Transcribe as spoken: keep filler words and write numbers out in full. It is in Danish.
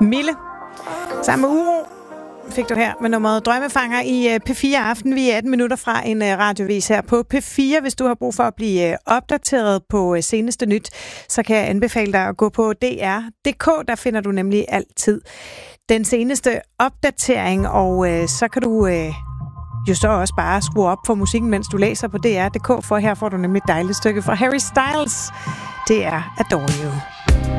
Mille, sammen med Uro, fik du her med nummeret Drømmefanger i P fire Aften. Vi er atten minutter fra en radiovis her på P fire. Hvis du har brug for at blive opdateret på seneste nyt, så kan jeg anbefale dig at gå på D R punktum D K. Der finder du nemlig altid den seneste opdatering, og øh, så kan du øh, jo så også bare skrue op for musikken, mens du læser på D R punktum D K, for her får du nemlig et dejligt stykke fra Harry Styles. Det er Adore You.